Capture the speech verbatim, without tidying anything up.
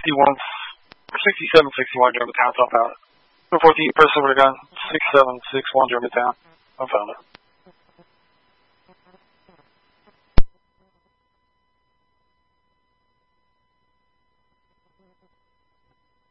sixty-one, sixty-seven sixty-one Germantown, so I found it. Report the person over to gun, six seven six one Germantown, I found it.